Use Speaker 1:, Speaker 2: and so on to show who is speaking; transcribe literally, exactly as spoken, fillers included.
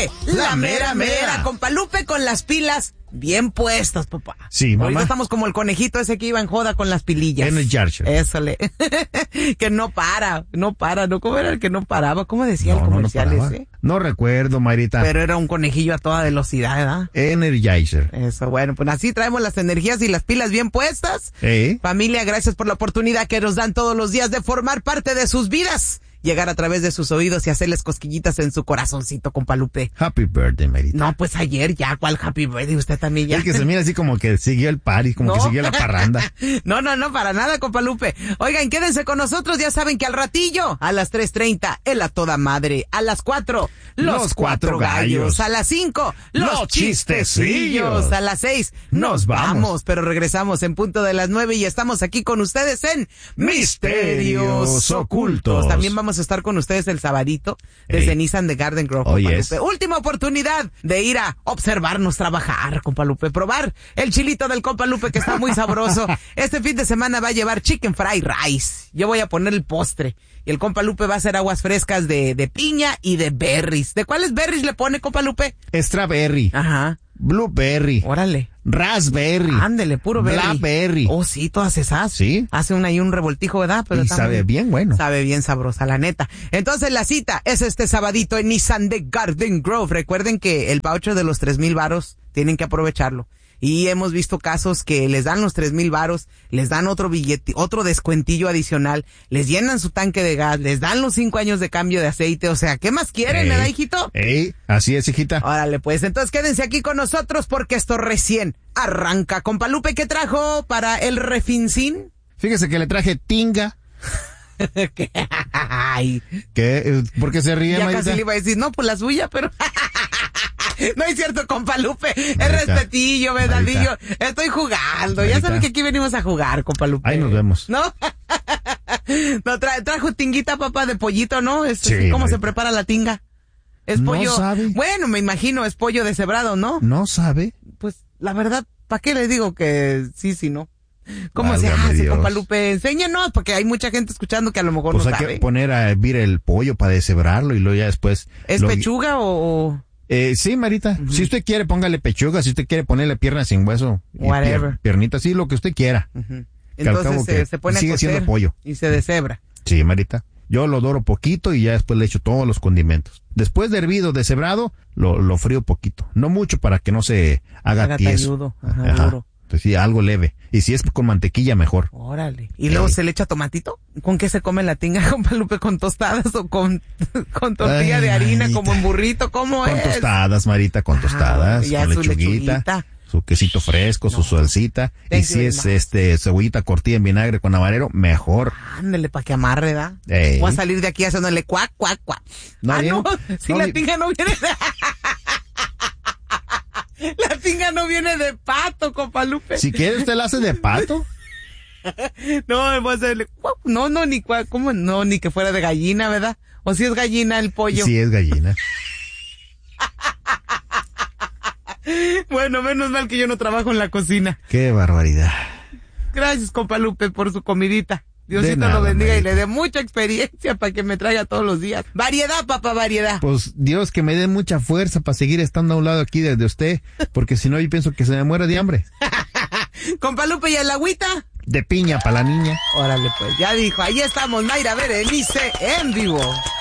Speaker 1: Lupe, la, la mera, mera, mera, compa Lupe con las pilas bien puestas, papá.
Speaker 2: Sí, mamá.
Speaker 1: Ahorita estamos como el conejito ese que iba en joda con las pilillas.
Speaker 2: En el Jarcher.
Speaker 1: Eso le. Que no para, no para, ¿no? ¿Cómo era el que no paraba? ¿Cómo decía no, el comercial
Speaker 2: no, no
Speaker 1: ese?
Speaker 2: No recuerdo, Marita.
Speaker 1: Pero era un conejillo a toda velocidad, ¿verdad?
Speaker 2: Energizer.
Speaker 1: Eso, bueno, pues así traemos las energías y las pilas bien puestas.
Speaker 2: ¿Eh?
Speaker 1: Familia, gracias por la oportunidad que nos dan todos los días de formar parte de sus vidas. Llegar a través de sus oídos y hacerles cosquillitas en su corazoncito, compa Lupe.
Speaker 2: Happy birthday, Marita.
Speaker 1: No, pues ayer ya, ¿cuál happy birthday? Usted también ya.
Speaker 2: Es que se mira así como que siguió el party, como ¿no? que siguió la parranda.
Speaker 1: No, no, no, para nada, compa Lupe. Oigan, quédense con nosotros, ya saben que al ratillo, a las tres treinta, el A Toda Madre. A las cuatro, los, los cuatro gallos. gallos. A las cinco, los, los chistecillos. A las seis, nos vamos. vamos. Pero regresamos en punto de las nueve y estamos aquí con ustedes en Misterios Ocultos. También vamos a estar con ustedes el sabadito desde hey. Nissan de Garden Grove,
Speaker 2: oh,
Speaker 1: compa
Speaker 2: yes.
Speaker 1: Lupe. Última oportunidad de ir a observarnos trabajar, compa Lupe, probar el chilito del compa Lupe que está muy sabroso. Este fin de semana va a llevar chicken fried rice. Yo voy a poner el postre y el compa Lupe va a hacer aguas frescas de, de piña y de berries. ¿De cuáles berries le pone, compa Lupe?
Speaker 2: Strawberry.
Speaker 1: Ajá.
Speaker 2: Blueberry.
Speaker 1: Órale.
Speaker 2: Raspberry.
Speaker 1: Ándele, puro berry.
Speaker 2: Blackberry.
Speaker 1: Oh, sí, todas esas.
Speaker 2: Sí.
Speaker 1: Hace un ahí un revoltijo, ¿verdad? Pero
Speaker 2: y sabe muy, bien bueno.
Speaker 1: Sabe bien sabrosa, la neta. Entonces la cita es este sabadito en Nissan de Garden Grove. Recuerden que el voucher de los tres mil varos tienen que aprovecharlo. Y hemos visto casos que les dan los tres mil varos, les dan otro billete, otro descuentillo adicional, les llenan su tanque de gas, les dan los cinco años de cambio de aceite, o sea, ¿qué más quieren, verdad, hijito?
Speaker 2: Ey, así es, hijita.
Speaker 1: Órale, pues, entonces quédense aquí con nosotros porque esto recién arranca. Compa Lupe, ¿qué trajo para el refincín?
Speaker 2: Fíjese que le traje tinga.
Speaker 1: ¿Qué? Ay.
Speaker 2: ¿Qué? ¿Por qué se ríe,
Speaker 1: Ya
Speaker 2: Marita?
Speaker 1: casi le iba a decir, no, pues la suya, pero... No es cierto, compa Lupe, es Marita, respetillo, verdadillo, estoy jugando, Marita. Ya saben que aquí venimos a jugar, compa Lupe.
Speaker 2: Ahí nos vemos.
Speaker 1: ¿No? No, tra trajo tinguita, papá, de pollito, ¿no? Es,
Speaker 2: sí,
Speaker 1: ¿Cómo
Speaker 2: Marita.
Speaker 1: se prepara la tinga? Es pollo.
Speaker 2: No sabe.
Speaker 1: Bueno, me imagino, es pollo deshebrado, ¿no?
Speaker 2: No sabe.
Speaker 1: Pues, la verdad, ¿para qué le digo que sí, sí, no? ¿Cómo
Speaker 2: Válgame
Speaker 1: se hace,
Speaker 2: Dios.
Speaker 1: compa Lupe? Enséñanos, porque hay mucha gente escuchando que a lo mejor
Speaker 2: pues
Speaker 1: no
Speaker 2: hay
Speaker 1: sabe.
Speaker 2: que poner a hervir el pollo para deshebrarlo y luego ya después...
Speaker 1: ¿Es
Speaker 2: lo...
Speaker 1: pechuga o...?
Speaker 2: Eh, sí, Marita. Uh-huh. Si usted quiere, póngale pechuga. Si usted quiere ponerle pierna sin hueso.
Speaker 1: Whatever.
Speaker 2: Pier, piernita, sí, lo que usted quiera.
Speaker 1: Uh-huh. Entonces se, se pone
Speaker 2: sigue
Speaker 1: a cocer
Speaker 2: siendo pollo.
Speaker 1: Y se deshebra.
Speaker 2: Sí, Marita. Yo lo doro poquito y ya después le echo todos los condimentos. Después de hervido, deshebrado, lo, lo frío poquito. No mucho para que no se haga, haga tieso.
Speaker 1: Talludo. Ajá, Ajá. Duro.
Speaker 2: Entonces, sí, algo leve. Y si es con mantequilla, mejor.
Speaker 1: Órale. ¿Y luego eh. se le echa tomatito? ¿Con qué se come la tinga, compa Lupe? ¿Con tostadas o con, con tortilla ay, de harina, Marita. Como en burrito? ¿Cómo
Speaker 2: con
Speaker 1: es?
Speaker 2: Con tostadas, Marita, con tostadas. Ah,
Speaker 1: ya
Speaker 2: con
Speaker 1: su
Speaker 2: lechuguita, lechuguita. Su quesito fresco, no. Su salsita. Y si es más. este cebollita cortida en vinagre con habanero, mejor.
Speaker 1: Ándale, para que amarre, ¿da?
Speaker 2: Ey.
Speaker 1: Voy a salir de aquí haciéndole cuac, cuac, cuac. No, ah, no, si no, la tinga no viene de... La tinga no viene de pato, compa Lupe.
Speaker 2: Si quiere, usted la hace de pato.
Speaker 1: No, voy a hacerle... No, no, ni ¿cómo? No, ni que fuera de gallina, ¿verdad? O si es gallina el pollo.
Speaker 2: Sí, es gallina.
Speaker 1: Bueno, menos mal que yo no trabajo en la cocina.
Speaker 2: Qué barbaridad.
Speaker 1: Gracias, compa Lupe, por su comidita. Diosito nada, lo bendiga, Marita. Y le dé mucha experiencia para que me traiga todos los días. Variedad, papá, variedad.
Speaker 2: Pues Dios que me dé mucha fuerza para seguir estando a un lado aquí desde usted, porque si no yo pienso que se me muera de hambre.
Speaker 1: Compa Lupe, ¿y el agüita?
Speaker 2: De piña para la niña.
Speaker 1: Órale pues, ya dijo, ahí estamos, Mayra Berenice en vivo.